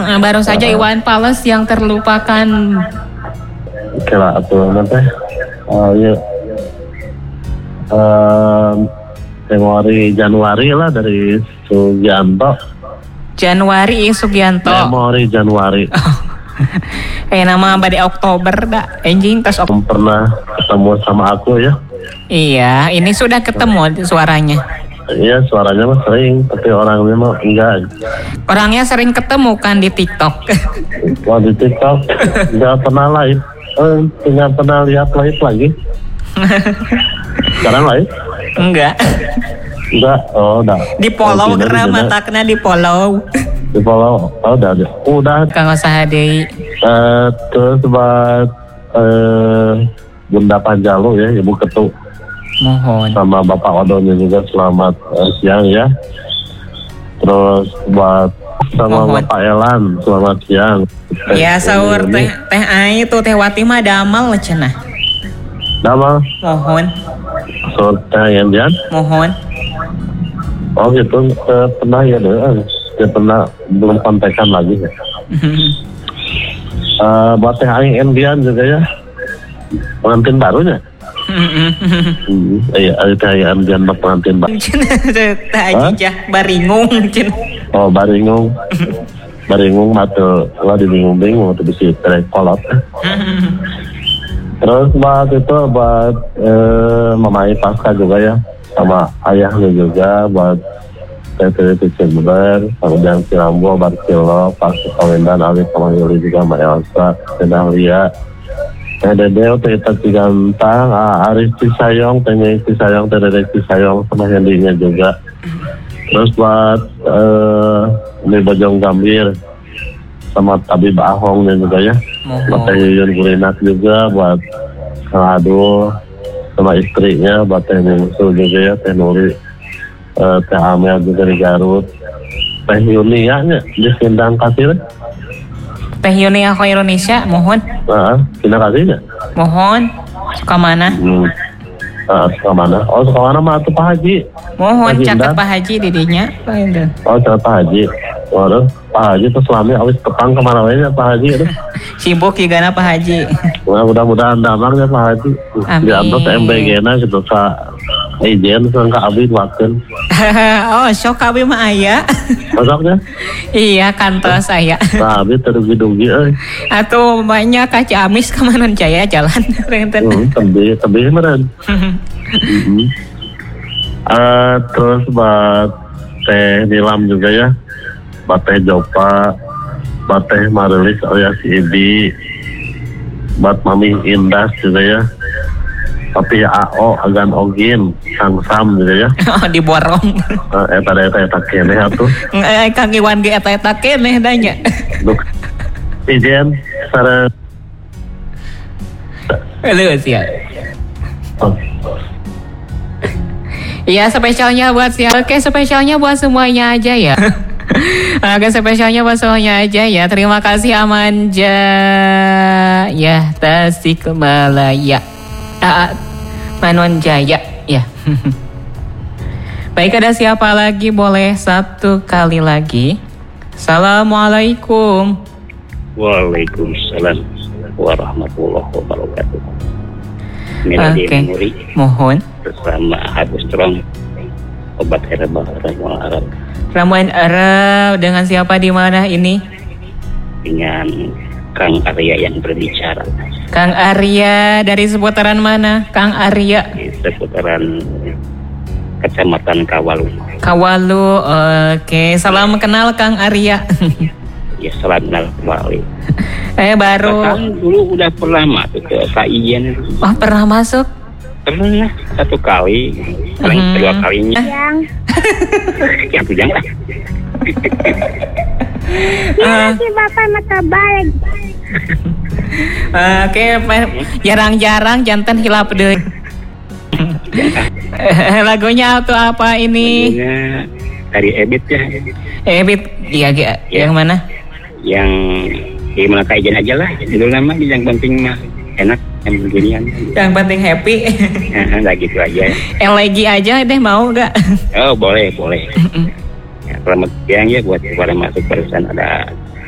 Baru saja Iwan Fals yang terlupakan. Kira atuh nanti. Iya. Januari lah dari Sugianto. Januari Januari. Nama pada Oktober dah. Anjing tas Pernah ketemu sama aku ya? Iya, ini sudah ketemu suaranya. Iya, suaranya mah sering, tapi orangnya mah enggak. Orangnya sering ketemu kan di TikTok. Wah, di TikTok enggak pernah live. Enggak pernah lihat live lagi. Sekarang live? Enggak. Udah. Di follow karena matakna di follow. Di follow. Udah. Kang usaha deui. Terus buat Bunda Panjalu ya, Ibu Ketu. Mohon. Sama Bapak Odonya juga selamat siang ya. Terus buat sama Mohon. Bapak Elan selamat siang. Ya sahur teh ai tuh teh Wati mah damal cenah. Damal. Mohon. Sorta yang dia. Mohon. Oh gitu, pernah ya deh. Dia pernah belum kontekan lagi ya. Buat Teh Aing Endian juga ya. Pengantin barunya. Iya, ada Teh Aing Endian pengantin baru. Teh Ajijah baringung cenah. Oh, baringung. Baringung matu lah di bingung-bingung tuh bisa kolot. Terus buat Mamai Pasca juga ya. Sama ayahnya juga buat Teteh Cimber, kemudian Cirambo, Barkilo, Pasca Kawendan, Alif sama Yuli juga sama Elsa, Sedahlia, Dede, Teta Cigantang, Arif Cisayong, Tenya Cisayong, Dede Cisayong, sama Hendinya juga. Terus buat ini Bojong Gambir, sama Tabib Ahongnya juga ya. Buat Teh Yuyun Gulinak juga, buat Kang Adul, sama istrinya, buat Teh Ningsul juga ya, Teh Nuri, Teh Amel juga di Garut, Teh Yuni ya, di Sindang Kasir. Teh Yuni aku Indonesia, mohon. Sindang Kasirnya. Mohon. Suka mana? Suka mana? Oh, suka mana mah tuh Pak Haji. Mohon catat Pak Haji didinya. Oh, catat Pak Haji. Waduh, Pak Haji tuh suami awis petang kemana aja Pak Haji. Sibuk ya Pak Haji. Mudah-mudahan damang ya Pak Haji. Amin. Diantar MBG-na gitu Kak Ijen Kak Abi wakeun. Oh, sok Abi mah aya. Masaknya? Iya, kantor saya. Kak Abi terdugi-dugi euy. Atuh banyak kaca amis ke Manon Jaya jalan renten. Tebih meureun. Terus buat Teh Nilam juga ya. Buat Teh Jopa, buat Teh Marilis alias Ibi, buat Mami Indah juga ya. Tapi AO Agan Ogin, Kang Sam juga ya. Oh, diborong. Eta kene atuh. Kang Iwan ge eta keneh danya. Duk. Ijen sareng Leus ya. Iya, spesialnya buat siapa? Oke, spesialnya buat semuanya aja ya. Oke, spesialnya buat semuanya aja ya. Terima kasih Amanja. Ya, Tasikmalaya. Manon Jaya. Ya. Baik, ada siapa lagi? Boleh satu kali lagi. Assalamualaikum. Waalaikumsalam warahmatullahi wabarakatuh. Oke, mohon. Bersama Abu Strong, obat herbal ramuan Arab. Ramuan Arab dengan siapa di mana ini? Dengan Kang Arya yang berbicara. Kang Arya dari seputaran mana? Kang Arya Di seputaran Kecamatan Kawalu. Kawalu. Oke, salam kenal Kang Arya. Ya, salam kenal kembali. Baru. Kang dulu udah pernah masuk ke KIN. Oh, pernah masuk? Pernah satu kali, kedua kalinya. Yang tujang lah. Si Bapak mata balik. Oke, jarang-jarang jantan hilap deh. Lagunya tuh apa ini? Lagunya dari Ebit ya. Ebit, iya, yang mana? Yang di Melaka Ijen aja lah. Itu nama yang penting mah enak yang beginian. Yang penting happy. Nah, gitu aja. Lagi aja deh, mau gak? Oh, boleh. Ya, selamat siang ya buat para masuk barusan ada